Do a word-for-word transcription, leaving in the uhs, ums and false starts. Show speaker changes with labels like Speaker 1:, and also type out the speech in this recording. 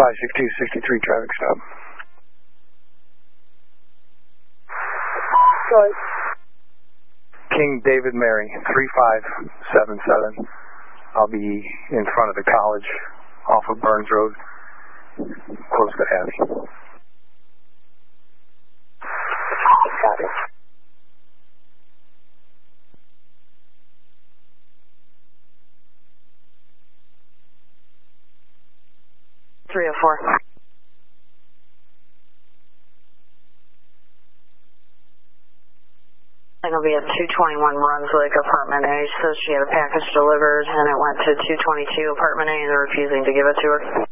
Speaker 1: five six two sixty-three traffic stop.
Speaker 2: Sorry.
Speaker 1: King David Mary, three five seven seven. I'll be in front of the college off of Burns Road, close to Abbey.
Speaker 2: Got it.
Speaker 3: three oh four. It'll be at two twenty-one Brunswick, apartment A. Says she had a package delivered and it went to two twenty-two apartment A and they're refusing to give it to her.